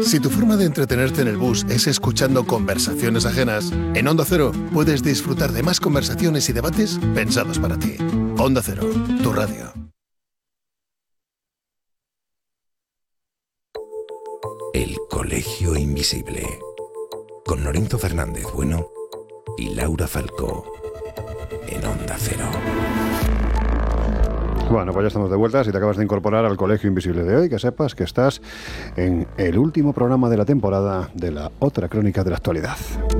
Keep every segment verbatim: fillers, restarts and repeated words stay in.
Si tu forma de entretenerte en el bus es escuchando conversaciones ajenas, en Onda Cero puedes disfrutar de más conversaciones y debates pensados para ti. Onda Cero, tu radio. El Colegio Invisible, con Lorenzo Fernández Bueno y Laura Falcó, en Onda Cero. Bueno, pues ya estamos de vuelta. Si te acabas de incorporar al Colegio Invisible de hoy, que sepas que estás en el último programa de la temporada de la otra crónica de la actualidad.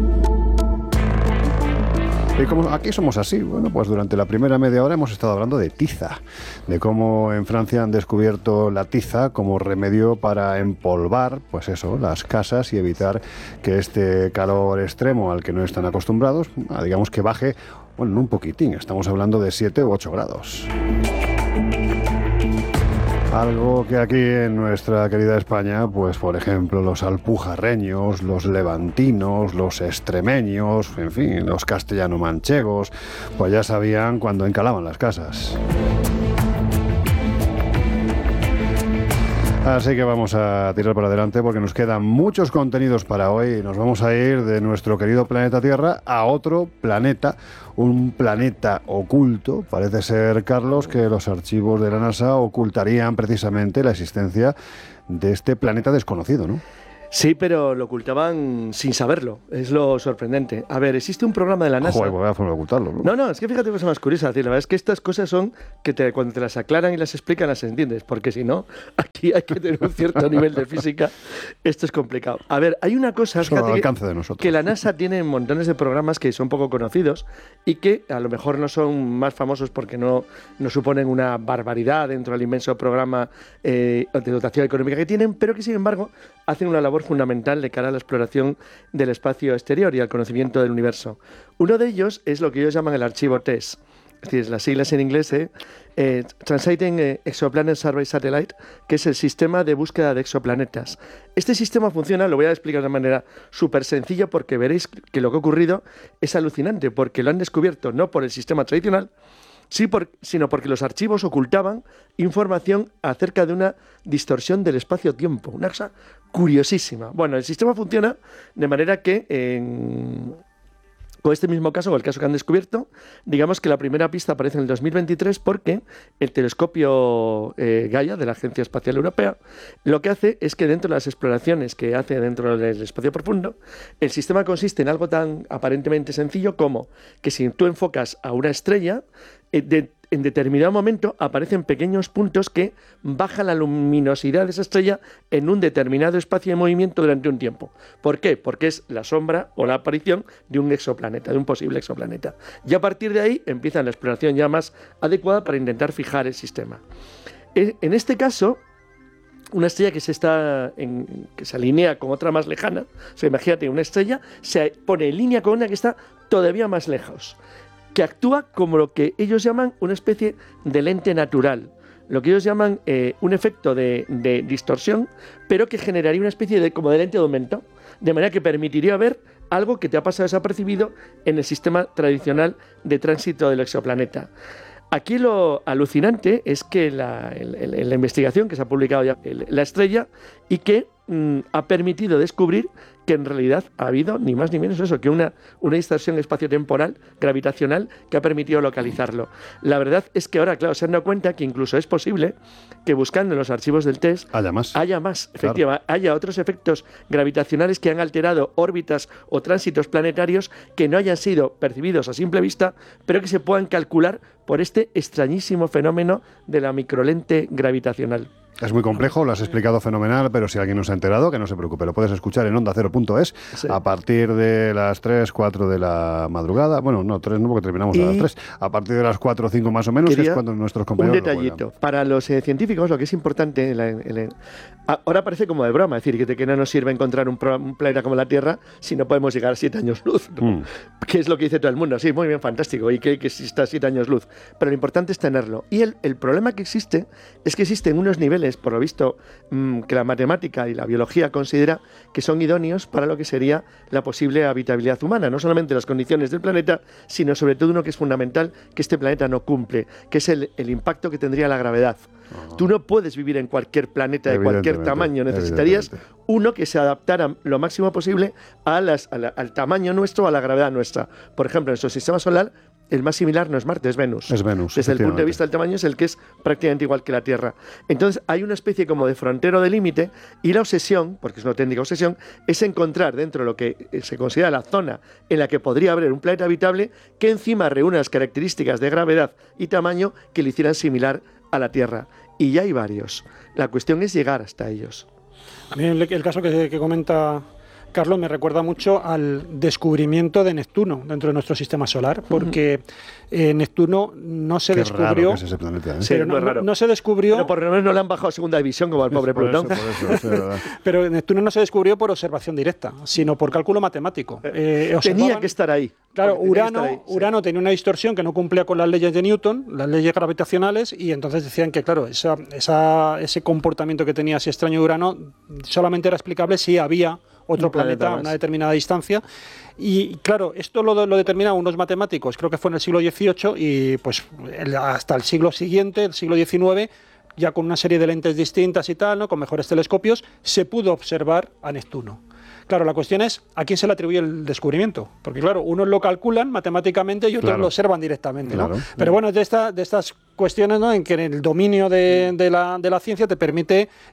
Y como aquí somos así, bueno, pues durante la primera media hora hemos estado hablando de tiza, de cómo en Francia han descubierto la tiza como remedio para empolvar, pues eso, las casas y evitar que este calor extremo al que no están acostumbrados, digamos que baje, bueno, un poquitín, estamos hablando de siete u ocho grados. Algo que aquí en nuestra querida España, pues por ejemplo los alpujarreños, los levantinos, los extremeños, en fin, los castellano-manchegos, pues ya sabían cuando encalaban las casas. Así que vamos a tirar para adelante porque nos quedan muchos contenidos para hoy. Nos vamos a ir de nuestro querido planeta Tierra a otro planeta, un planeta oculto. Parece ser, Carlos, que los archivos de la NASA ocultarían precisamente la existencia de este planeta desconocido, ¿no? Sí, pero lo ocultaban sin saberlo, es lo sorprendente. A ver, existe un programa de la NASA... Joder, pues vaya forma de ocultarlo, ¿no? No, no, es que fíjate cosa más curiosa, la verdad es que estas cosas son que te, cuando te las aclaran y las explican las entiendes, porque si no, aquí hay que tener un cierto nivel de física, esto es complicado. A ver, hay una cosa Eso al alcance de nosotros. Que la NASA tiene montones de programas que son poco conocidos y que a lo mejor no son más famosos porque no, no suponen una barbaridad dentro del inmenso programa eh, de dotación económica que tienen, pero que sin embargo hacen una labor fundamental de cara a la exploración del espacio exterior y al conocimiento del universo. Uno de ellos es lo que ellos llaman el archivo T E S, es decir, las siglas en inglés, eh, eh, Translating Exoplanet Survey Satellite, que es el sistema de búsqueda de exoplanetas. Este sistema funciona, lo voy a explicar de una manera súper sencilla porque veréis que lo que ha ocurrido es alucinante, porque lo han descubierto no por el sistema tradicional, Sí por, sino porque los archivos ocultaban información acerca de una distorsión del espacio-tiempo. Una cosa curiosísima. Bueno, el sistema funciona de manera que, en, con este mismo caso, o el caso que han descubierto, digamos que la primera pista aparece en el dos mil veintitrés porque el telescopio eh, Gaia de la Agencia Espacial Europea lo que hace es que dentro de las exploraciones que hace dentro del espacio profundo, el sistema consiste en algo tan aparentemente sencillo como que si tú enfocas a una estrella, De, en determinado momento aparecen pequeños puntos que bajan la luminosidad de esa estrella en un determinado espacio de movimiento durante un tiempo. ¿Por qué? Porque es la sombra o la aparición de un exoplaneta, de un posible exoplaneta. Y a partir de ahí empieza la exploración ya más adecuada para intentar fijar el sistema. En este caso, una estrella que se está en, que se alinea con otra más lejana, o sea, imagínate, una estrella se pone en línea con una que está todavía más lejos, que actúa como lo que ellos llaman una especie de lente natural, lo que ellos llaman eh, un efecto de, de distorsión, pero que generaría una especie de, como de lente de aumento, de manera que permitiría ver algo que te ha pasado desapercibido en el sistema tradicional de tránsito del exoplaneta. Aquí lo alucinante es que la, el, el, la investigación que se ha publicado ya, el, la estrella, y que mm, ha permitido descubrir que en realidad ha habido ni más ni menos eso, que una, una distorsión espaciotemporal gravitacional que ha permitido localizarlo. La verdad es que ahora, claro, se han dado cuenta que incluso es posible que buscando en los archivos del T E S haya más, haya, más, efectivamente, claro. haya otros efectos gravitacionales que han alterado órbitas o tránsitos planetarios que no hayan sido percibidos a simple vista, pero que se puedan calcular por este extrañísimo fenómeno de la microlente gravitacional. Es muy complejo, lo has explicado fenomenal, pero si alguien no se ha enterado, que no se preocupe, lo puedes escuchar en onda cero punto es sí. a partir de las tres, cuatro de la madrugada. Bueno, no, tres no, porque terminamos y a las tres. A partir de las cuatro o cinco más o menos, que es cuando nuestros compañeros un detallito. Para los eh, científicos, lo que es importante, la, la, ahora parece como de broma, es decir, que, que no nos sirve encontrar un, un planeta como la Tierra si no podemos llegar a siete años luz, ¿no? Mm. Que es lo que dice todo el mundo. Sí, muy bien, fantástico, y que, que exista siete años luz. Pero lo importante es tenerlo. Y el, el problema que existe es que existen unos niveles, por lo visto, mmm, que la matemática y la biología considera que son idóneos para lo que sería la posible habitabilidad humana. No solamente las condiciones del planeta, sino sobre todo uno que es fundamental, que este planeta no cumple, que es el, el impacto que tendría la gravedad. Uh-huh. Tú no puedes vivir en cualquier planeta de cualquier cualquier tamaño. Necesitarías uno que se adaptara lo máximo posible a las, a la, al tamaño nuestro, a la gravedad nuestra. Por ejemplo, en nuestro sistema solar, el más similar no es Marte, es Venus. Es Venus. Desde el punto de vista del tamaño es el que es prácticamente igual que la Tierra. Entonces hay una especie como de frontero de límite y la obsesión, porque es una auténtica obsesión, es encontrar dentro de lo que se considera la zona en la que podría haber un planeta habitable que encima reúne las características de gravedad y tamaño que le hicieran similar a la Tierra. Y ya hay varios. La cuestión es llegar hasta ellos. A mí el, el caso que, que comenta Carlos me recuerda mucho al descubrimiento de Neptuno dentro de nuestro sistema solar, porque eh, Neptuno no se Qué descubrió, raro que es ese planeta, ¿eh? Sí, pero no, raro. no se descubrió, Pero por lo menos no le han bajado a segunda división como al pobre Por Plutón. eso, por eso, es verdad. pero Neptuno no se descubrió por observación directa, sino por cálculo matemático. Eh, Tenía que estar ahí. Claro, Tenía Urano, que estar ahí, sí. Urano tenía una distorsión que no cumplía con las leyes de Newton, las leyes gravitacionales, y entonces decían que, claro, esa, esa, ese comportamiento que tenía así extraño de Urano solamente era explicable si había otro Un planeta planeta a más. una determinada distancia. Y claro, esto lo, lo determinaron unos matemáticos, creo que fue en el siglo dieciocho, y pues el, hasta el siglo siguiente, el siglo diecinueve, ya con una serie de lentes distintas y tal, ¿no?, con mejores telescopios, se pudo observar a Neptuno. Claro, la cuestión es a quién se le atribuye el descubrimiento, porque claro, unos lo calculan matemáticamente y otros Claro. lo observan directamente, ¿no? Claro. Pero bueno, de, esta, de estas cuestiones, ¿no?, en que el dominio de, de, la, de la ciencia te permite